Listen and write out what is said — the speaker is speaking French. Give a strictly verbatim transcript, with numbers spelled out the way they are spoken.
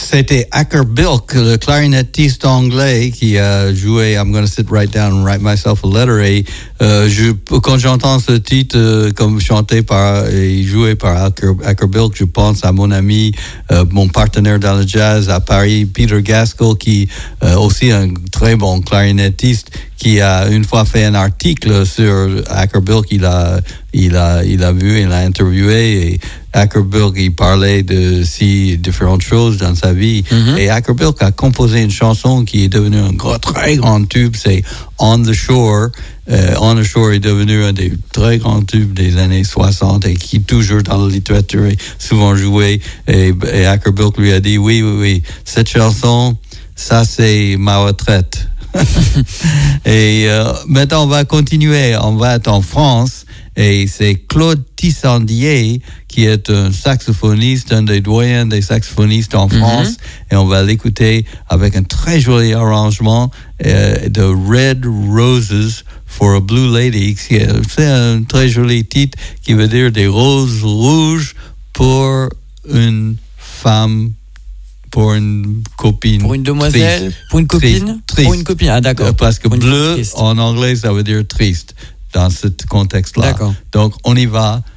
C'était Acker Bilk, le clarinettiste anglais qui a joué I'm Gonna Sit Right Down and Write Myself a Letter. Et euh, je, quand j'entends ce titre euh, comme chanté par et joué par Acker, Acker Bilk, je pense à mon ami, euh, mon partenaire dans le jazz à Paris, Peter Gaskell, qui euh, aussi un très bon clarinettiste, qui a une fois fait un article sur Acker Bilk. Il a, il a, il a vu, il a interviewé, et Acker Bilk, il parlait de si différentes choses dans sa vie. Mm-hmm. Et Acker Bilk a composé une chanson qui est devenue un gros, très grand tube, c'est On the Shore. Euh, On the Shore est devenu un des très grands tubes des années soixante et qui toujours dans la littérature est souvent joué. Et, et Acker Bilk lui a dit, oui, oui, oui, cette chanson, ça c'est ma retraite. Et euh, maintenant on va continuer, on va être en France, et c'est Claude Tissandier qui est un saxophoniste, un des doyens des saxophonistes en France, mm-hmm. et on va l'écouter avec un très joli arrangement euh, de Red Roses for a Blue Lady. C'est un très joli titre qui veut dire des roses rouges pour une femme, pour une copine. Pour une demoiselle, triste. Pour une copine triste. Pour une copine, ah d'accord. Euh, parce que bleu en anglais ça veut dire triste dans ce contexte-là. D'accord. Donc on y va.